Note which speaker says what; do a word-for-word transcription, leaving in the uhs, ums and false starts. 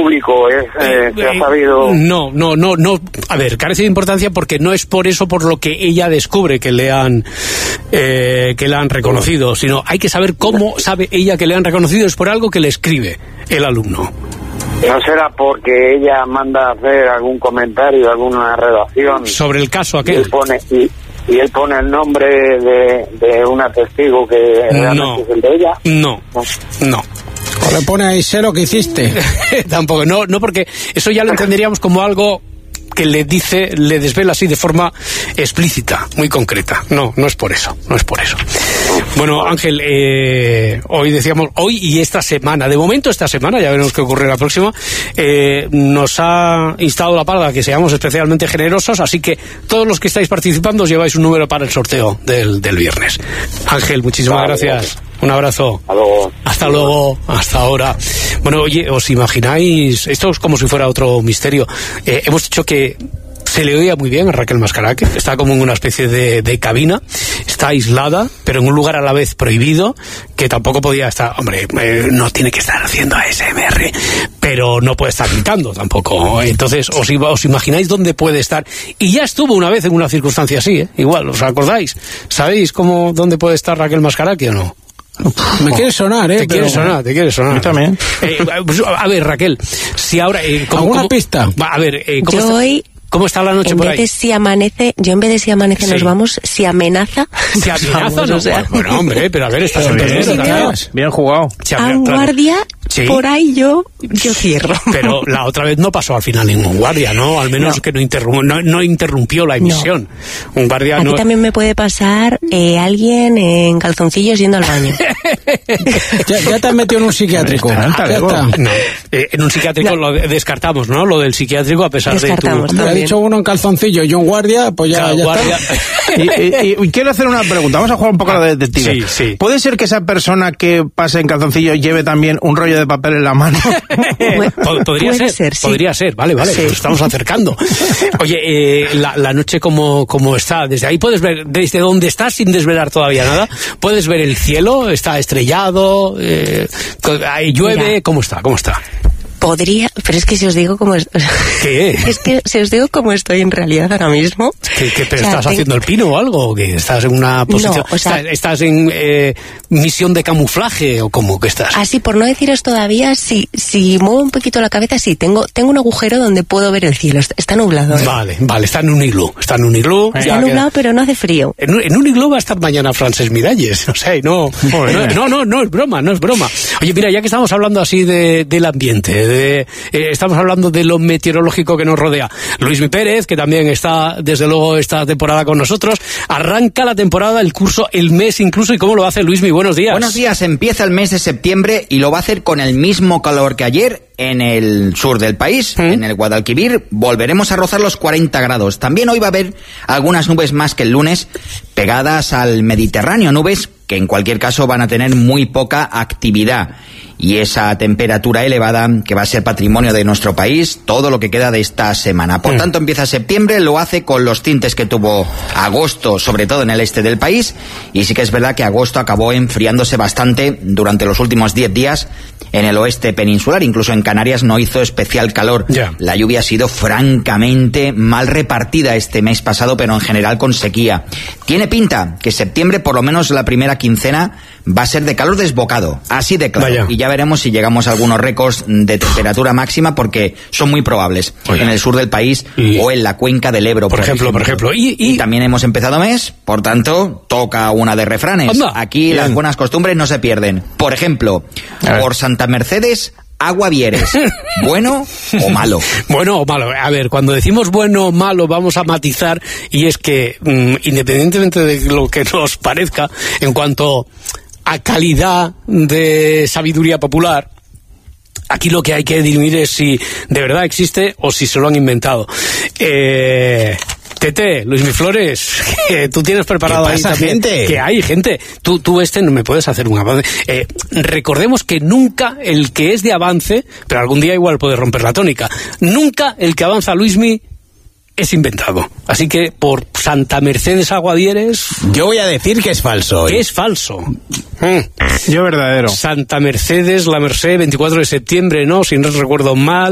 Speaker 1: público es, eh, se ha sabido...
Speaker 2: No, no, no, no, a ver, carece de importancia porque no es por eso por lo que ella descubre que le han eh, que le han reconocido, sino hay que saber cómo sabe ella que le han reconocido, es por algo que le escribe el alumno.
Speaker 1: ¿No será porque ella manda a hacer algún comentario, alguna redacción?
Speaker 2: Sobre el caso aquel.
Speaker 1: Y él pone, y, y él pone el nombre de, de una testigo que realmente
Speaker 2: no,
Speaker 1: es el de ella.
Speaker 2: No, no. no.
Speaker 3: O le pone ahí, sé lo que hiciste.
Speaker 2: Tampoco, no, no, porque eso ya lo entenderíamos como algo que le dice, le desvela así de forma explícita, muy concreta. No, no es por eso, no es por eso. Bueno, Ángel, eh, hoy decíamos, hoy y esta semana, de momento esta semana, ya veremos qué ocurre la próxima, eh, nos ha instado la parda que seamos especialmente generosos, así que todos los que estáis participando os lleváis un número para el sorteo del, del viernes. Ángel, muchísimas vale, gracias. Vale. Un abrazo.
Speaker 1: Hasta luego.
Speaker 2: Hasta luego, hasta ahora. Bueno, oye, ¿os imagináis? Esto es como si fuera otro misterio. Eh, hemos dicho que se le oía muy bien a Raquel Mascaraque, está como en una especie de, de cabina, está aislada, pero en un lugar a la vez prohibido, que tampoco podía estar, hombre, eh, no tiene que estar haciendo A S M R, pero no puede estar gritando tampoco. Entonces, ¿os, os imagináis dónde puede estar? Y ya estuvo una vez en una circunstancia así, ¿eh? Igual, ¿os acordáis? ¿Sabéis cómo, dónde puede estar Raquel Mascaraque o no?
Speaker 3: Me oh, quiere sonar, ¿eh?
Speaker 2: Te
Speaker 3: pero...
Speaker 2: quiere sonar, te quiere sonar.
Speaker 3: Yo también.
Speaker 2: Eh, pues, a ver, Raquel, si ahora... Eh, ¿cómo,
Speaker 3: ¿Alguna
Speaker 2: cómo,
Speaker 3: pista?
Speaker 2: A ver, eh, ¿cómo
Speaker 4: Yo
Speaker 2: está?
Speaker 4: hoy...
Speaker 2: ¿Cómo está la noche
Speaker 4: en
Speaker 2: por
Speaker 4: vez
Speaker 2: ahí?
Speaker 4: De si amanece, yo en vez de si amanece sí. nos vamos, si amenaza.
Speaker 2: Si amenaza,
Speaker 4: vamos,
Speaker 2: no.
Speaker 4: O sea.
Speaker 2: Bueno, hombre, pero a ver, estás en
Speaker 3: bien, bien, bien jugado.
Speaker 2: Si
Speaker 4: a un guardia, sí. por ahí yo, yo cierro.
Speaker 2: Pero la otra vez no pasó al final ningún guardia, ¿no? Al menos no. que no, interrum no, no interrumpió la emisión. No. Un guardia
Speaker 4: Aquí
Speaker 2: no...
Speaker 4: también me puede pasar eh, alguien en calzoncillos yendo al baño.
Speaker 3: ya, ya te has metido en un psiquiátrico.
Speaker 2: Ah, ya está. No. Eh, en un psiquiátrico no. lo descartamos, ¿no? Lo del psiquiátrico a pesar de tu...
Speaker 3: Me ha dicho uno en calzoncillos y un guardia, pues ya,
Speaker 2: claro,
Speaker 3: ya
Speaker 2: guardia.
Speaker 5: está. y, y, y quiero hacer una pregunta, vamos a jugar un poco a la detective.
Speaker 2: Sí, sí.
Speaker 5: ¿Puede ser que esa persona que pase en calzoncillo lleve también un rollo de papel en la mano?
Speaker 2: Podría ser, ser sí. podría ser, vale, vale, sí. Nos estamos acercando. Oye, eh, la, la noche como, como está, desde ahí puedes ver, desde donde estás sin desvelar todavía nada, puedes ver el cielo, está estrellado, eh, llueve, Mira. ¿cómo está? ¿Cómo está?
Speaker 4: Podría, pero es que si os digo cómo es,
Speaker 2: ¿Qué?
Speaker 4: Es que si os digo cómo estoy en realidad ahora mismo.
Speaker 2: ¿Qué, qué te
Speaker 4: o sea,
Speaker 2: estás
Speaker 4: tengo...
Speaker 2: haciendo el pino o algo? ¿O que estás en una posición?
Speaker 4: No, o sea,
Speaker 2: ¿Estás, estás en eh, misión de camuflaje o cómo que estás?
Speaker 4: Así, por no deciros todavía, si, si muevo un poquito la cabeza, sí, tengo, tengo un agujero donde puedo ver el cielo. Está, está nublado. ¿eh?
Speaker 2: Vale, vale, está en un iglú. Está en un iglú.
Speaker 4: Está nublado, que... pero no hace frío.
Speaker 2: En un, en un iglú va a estar mañana Frances Miralles. O sea, no, no, no, no, no es broma, no es broma. Oye, mira, ya que estamos hablando así de, del ambiente, de... Eh, estamos hablando de lo meteorológico que nos rodea. Luismi Pérez, que también está, desde luego, esta temporada con nosotros. Arranca la temporada, el curso, el mes incluso. ¿Y cómo lo hace Luismi? Buenos días.
Speaker 6: Buenos días. Empieza el mes de septiembre y lo va a hacer con el mismo calor que ayer en el sur del país, ¿Mm? en el Guadalquivir. Volveremos a rozar los cuarenta grados. También hoy va a haber algunas nubes más que el lunes pegadas al Mediterráneo. Nubes que en cualquier caso van a tener muy poca actividad. Y esa temperatura elevada que va a ser patrimonio de nuestro país todo lo que queda de esta semana. Por mm. tanto, empieza septiembre, lo hace con los tintes que tuvo agosto, sobre todo en el este del país, y sí que es verdad que agosto acabó enfriándose bastante durante los últimos diez días en el oeste peninsular. Incluso en Canarias no hizo especial calor.
Speaker 2: Yeah.
Speaker 6: La lluvia ha sido francamente mal repartida este mes pasado, pero en general con sequía. Tiene pinta que septiembre, por lo menos la primera quincena, va a ser de calor desbocado, así de claro.
Speaker 2: Vaya.
Speaker 6: Y ya veremos si llegamos a algunos récords de temperatura máxima, porque son muy probables. Oye. En el sur del país y... o en la cuenca del Ebro,
Speaker 2: por, por ejemplo, ejemplo. Por ejemplo. Y, y...
Speaker 6: y también hemos empezado mes, por tanto, toca una de refranes.
Speaker 2: Anda.
Speaker 6: Aquí
Speaker 2: Bien.
Speaker 6: Las buenas costumbres no se pierden. Por ejemplo, por Santa Mercedes, agua vieres. ¿Bueno o malo?
Speaker 2: Bueno o malo. A ver, cuando decimos bueno o malo vamos a matizar, y es que mmm, independientemente de lo que nos parezca en cuanto a calidad de sabiduría popular, aquí lo que hay que dirimir es si de verdad existe o si se lo han inventado. Eh... Tete, Luismi Flores, que tú tienes preparado ahí también,
Speaker 3: gente?
Speaker 2: Que hay gente. Tú, tú este no me puedes hacer un avance. Eh, recordemos que nunca el que es de avance, pero algún día igual puede romper la tónica, nunca el que avanza Luismi es inventado. Así que por Santa Mercedes Aguadieres...
Speaker 3: Yo voy a decir que es falso.
Speaker 2: Que es falso. Mm.
Speaker 5: Yo verdadero.
Speaker 2: Santa Mercedes, la Merced, veinticuatro de septiembre, ¿no? Si no recuerdo mal.